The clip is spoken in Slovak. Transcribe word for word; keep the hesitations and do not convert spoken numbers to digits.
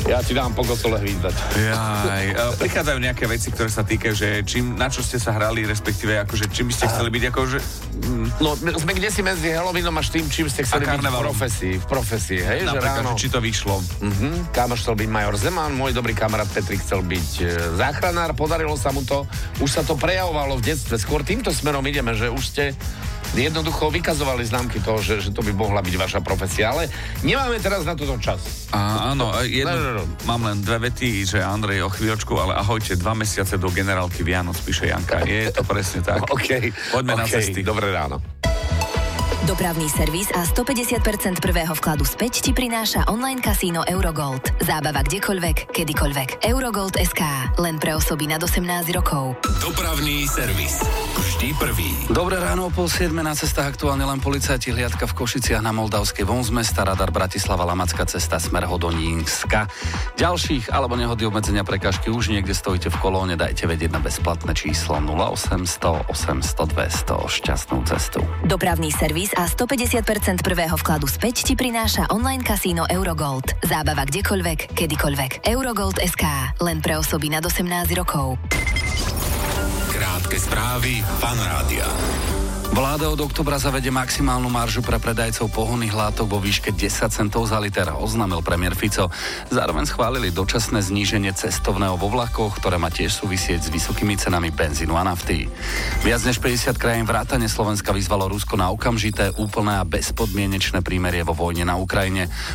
Ja ti dám po kosole hvízdať. Jaj, prichádzajú nejaké veci, ktoré sa týkajú, že čím, na čo ste sa hrali, respektíve akože čím by ste chceli byť, akože... Mm. No, sme kde si medzi Halloweenom a tým, čím ste chceli byť v profesii, v profesii, hej, že ráno. Či to vyšlo. Uh-huh. Kámoš chcel byť major Zeman, môj dobrý kamarát Petrik chcel byť e, záchranár, podarilo sa mu to, už sa to prejavovalo v detstve, skôr týmto smerom ideme, že už ste jednoducho vykazovali známky toho, že, že to by mohla byť vaša profesia, ale nemáme teraz na toto čas. Á, áno, jedno, no, no, no. Mám len dve vety, že Andrej o chvíľočku, ale ahojte, dva mesiace do generálky Vianoc, píše Janka. Je to presne tak. OK, poďme okay. na cesty. Dobré ráno. Dopravný servis a stopäťdesiat percent prvého vkladu späť ti prináša online kasíno Eurogold. Zábava kdekoľvek, kedykoľvek. Eurogold bodka es ká. Len pre osoby nad osemnásť rokov. Dopravný servis. Vždy prvý. Dobré ráno, o pol siedme na cestách aktuálne len policajti, hliadka v Košiciach na Moldavskej von z mesta, radar Bratislava Lamacká cesta smer Hodonínska. Ďalších alebo nehody obmedzenia prekážky už niekde stojíte v kolóne, dajte vedieť na bezplatné číslo nula osemsto osemsto dvesto. Šťastnú cestu. Dopravný servis a stopäťdesiat percent prvého vkladu späť ti prináša online kasíno Eurogold. Zábava kdekoľvek, kedykoľvek. Eurogold bodka es ká. Len pre osoby nad osemnásť rokov. Krátke správy Fan Rádia. Vláda od oktobra zavede maximálnu maržu pre predajcov pohonných látok vo výške desať centov za liter, oznámil premiér Fico. Zároveň schválili dočasné zníženie cestovného vo vlakoch, ktoré má tiež súvisieť s vysokými cenami benzínu a nafty. Viac než päťdesiat krajín vrátane Slovenska vyzvalo Rusko na okamžité, úplné a bezpodmienečné prímerie vo vojne na Ukrajine.